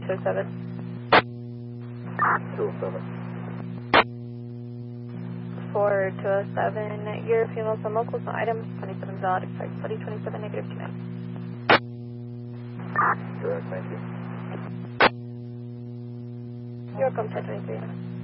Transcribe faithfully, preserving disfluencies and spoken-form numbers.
two oh seven. two oh seven. For two oh seven, your female from locals, no items, twenty-seven valid, expect buddy twenty-seven, negative two nine. Correct, thank you. You're welcome, ten twenty-three.